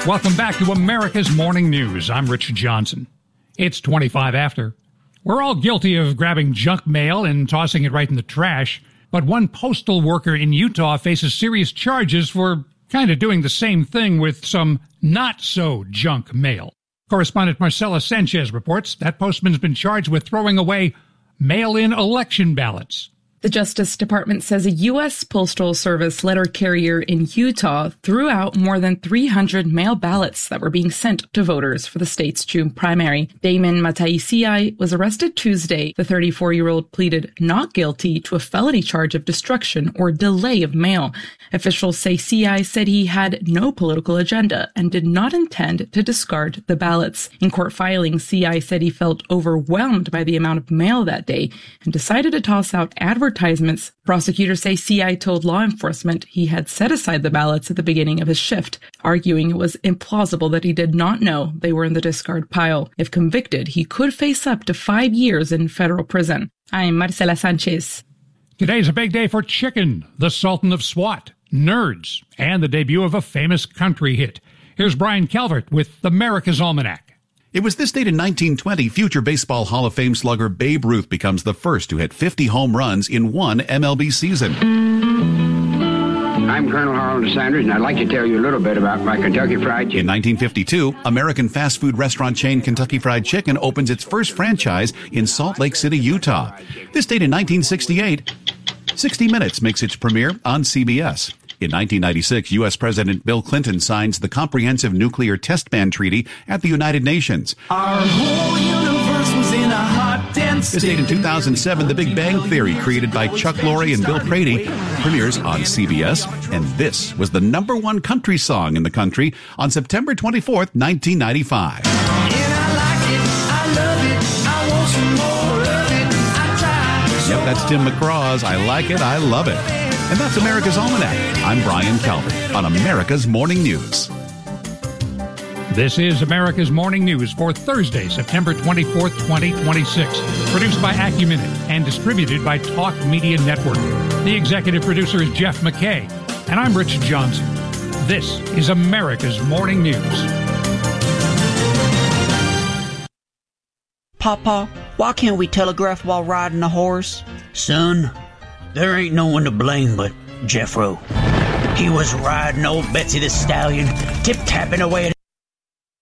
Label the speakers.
Speaker 1: Welcome back to America's Morning News. I'm Rich Johnson. It's 25 after. We're all guilty of grabbing junk mail and tossing it right in the trash, but one postal worker in Utah faces serious charges for kind of doing the same thing with some not-so-junk mail. Correspondent Marcela Sanchez reports that postman's been charged with throwing away mail-in election ballots.
Speaker 2: The Justice Department says a U.S. Postal Service letter carrier in Utah threw out more than 300 mail ballots that were being sent to voters for the state's June primary. Damon Mataisiai was arrested Tuesday. The 34-year-old pleaded not guilty to a felony charge of destruction or delay of mail. Officials say Siai said he had no political agenda and did not intend to discard the ballots. In court filings, Siai said he felt overwhelmed by the amount of mail that day and decided to toss out advertisements. Prosecutors say CI told law enforcement he had set aside the ballots at the beginning of his shift, arguing it was implausible that he did not know they were in the discard pile. If convicted, he could face up to 5 years in federal prison. I'm Marcela Sanchez.
Speaker 1: Today's a big day for chicken, the Sultan of SWAT, Nerds, and the debut of a famous country hit. Here's Brian Calvert with America's Almanac.
Speaker 3: It was this date in 1920, future Baseball Hall of Fame slugger Babe Ruth becomes the first to hit 50 home runs in one MLB season.
Speaker 4: I'm Colonel Harold Sanders, and I'd like to tell you a little bit about my Kentucky Fried Chicken.
Speaker 3: In 1952, American fast food restaurant chain Kentucky Fried Chicken opens its first franchise in Salt Lake City, Utah. This date in 1968, 60 Minutes makes its premiere on CBS. In 1996, U.S. President Bill Clinton signs the Comprehensive Nuclear Test Ban Treaty at the United Nations.
Speaker 5: Our whole universe was in a hot, dense
Speaker 3: This date in 2007, The Big Bang Theory, created by Chuck Lorre and Bill Prady, premieres on CBS. And this was the #1 country song in the country on September 24th, 1995.
Speaker 5: And I like it, I love it, I want some more of it, I try.
Speaker 3: Yep, that's Tim McGraw's I Like It, I Love It. And that's America's Almanac. I'm Brian Calvert on America's Morning News.
Speaker 1: This is America's Morning News for Thursday, September 24th, 2026. Produced by Acuminute and distributed by Talk Media Network. The executive producer is Jeff McKay, and I'm Rich Johnson. This is America's Morning News.
Speaker 6: Papa, why can't we telegraph while riding a horse?
Speaker 7: Son, there ain't no one to blame but Jeffro. He was riding old Betsy the Stallion, tip-tapping away at